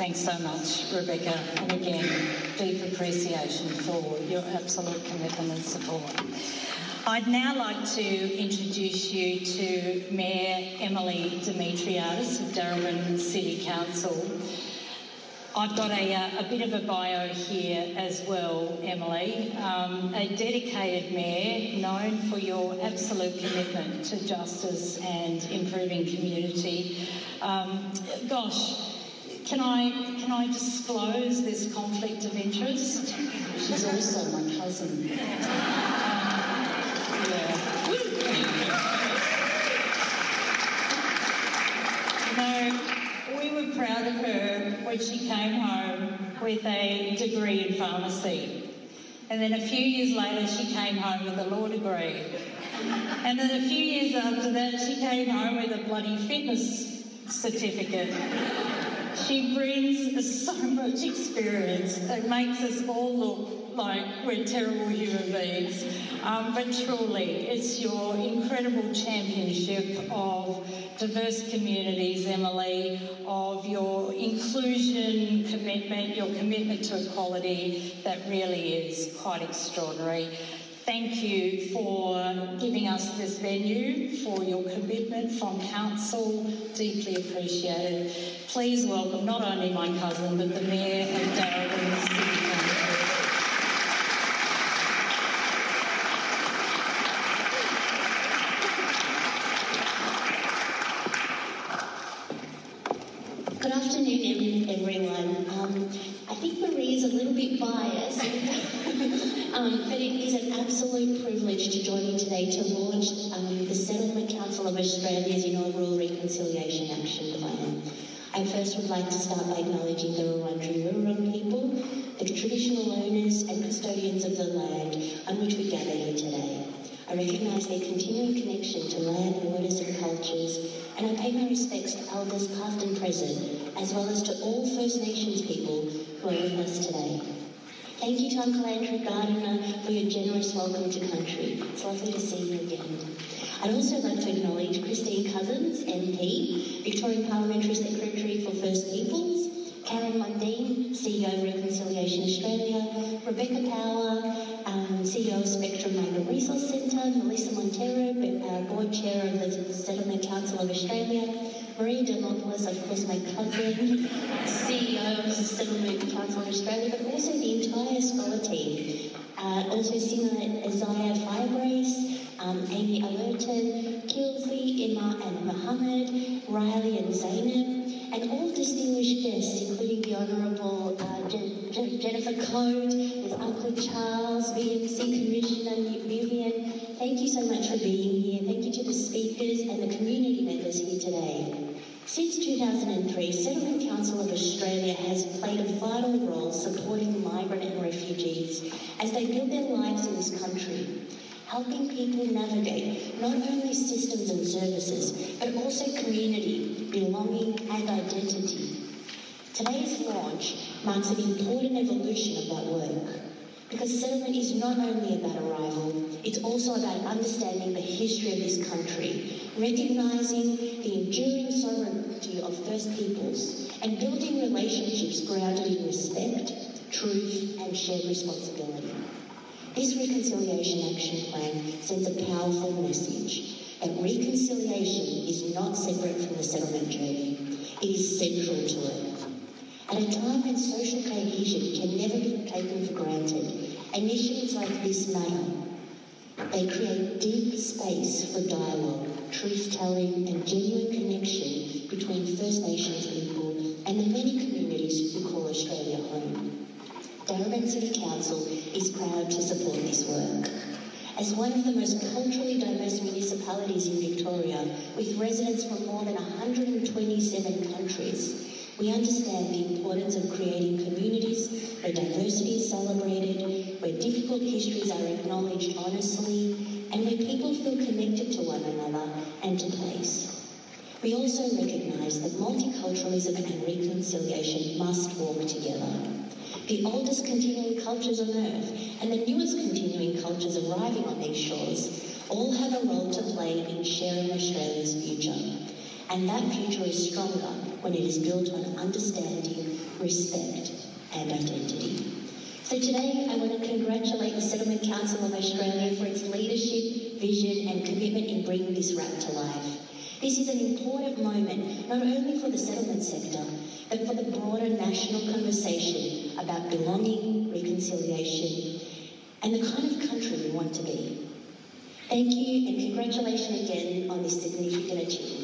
Thanks so much, Rebecca, and again, deep appreciation for your absolute commitment and support. I'd now like to introduce you to Mayor Emily Demetriadis of Darebin City Council. I've got a bit of a bio here as well, Emily. A dedicated mayor known for your absolute commitment to justice and improving community. Can I disclose this conflict of interest? She's also my cousin. We were proud of her when she came home with a degree in pharmacy. And then a few years later, she came home with a law degree. And then a few years after that, she came home with a bloody fitness certificate. She brings so much experience. It makes us all look like we're terrible human beings. But truly, it's your incredible championship of diverse communities, Emily, of your inclusion commitment, your commitment to equality that really is quite extraordinary. Thank you for giving us this venue, for your commitment from Council, deeply appreciated. Please welcome not only my cousin, but the Mayor of Darebin City Council. Good afternoon, everyone. I think Marie's a little bit biased, but it is an absolute privilege to join you today to launch the Settlement Council of Australia's inaugural Reconciliation Action Plan. I first would like to start by acknowledging the Wurundjeri Wurrung people, the traditional owners and custodians of the land on which we gather here today. I recognise their continuing connection to land, waters and cultures, and I pay my respects to elders past and present, as well as to all First Nations people who are with us today. Thank you to Uncle Andrew Gardiner for your generous welcome to country. It's lovely to see you again. I'd also like to acknowledge Christine Cousins, MP, Victorian Parliamentary Secretary for First Peoples, Karen Mundine, CEO of Reconciliation Australia, Rebecca Power, CEO of Spectrum Migrant Resource Centre, Melissa Montero, Board Chair of the Settlement Council of Australia, Maria Demopoulos, of course my cousin, CEO of the Settlement Council of Australia, but also the entire scholar team. Also singer Isaiah Firebrace, Amy Alerton, Kilsey, Emma and Mohammed, Riley and Zainab, and all distinguished guests, including the Honourable Jennifer Code, with Uncle Charles, VMC Commissioner Vivian. Thank you so much for being here. Thank you to the speakers and the community members here today. Since 2003, Settlement Council of Australia has played a vital role supporting migrant and refugees as they build their lives in this country, helping people navigate not only systems and services, but also community, belonging and identity. Today's launch marks an important evolution of that work, because settlement is not only about arrival, it's also about understanding the history of this country, recognising the enduring sovereignty of First Peoples, and building relationships grounded in respect, truth and shared responsibility. This Reconciliation Action Plan sends a powerful message that reconciliation is not separate from the settlement journey. It is central to it. At a time when social cohesion can never be taken for granted, initiatives like this matter. They create deep space for dialogue, truth-telling and genuine connection between First Nations people and the many communities who call Australia home. Darebin City Council is proud to support this work. As one of the most culturally diverse municipalities in Victoria, with residents from more than 127 countries, we understand the importance of creating communities where diversity is celebrated, where difficult histories are acknowledged honestly, and where people feel connected to one another and to place. We also recognise that multiculturalism and reconciliation must walk together. The oldest continuing cultures on Earth and the newest continuing cultures arriving on these shores all have a role to play in sharing Australia's future. And that future is stronger when it is built on understanding, respect, and identity. So today I want to congratulate the Settlement Council of Australia for its leadership, vision and commitment in bringing this RAP to life. This is an important moment, not only for the settlement sector, but for the broader national conversation about belonging, reconciliation, and the kind of country we want to be. Thank you and congratulations again on this significant achievement.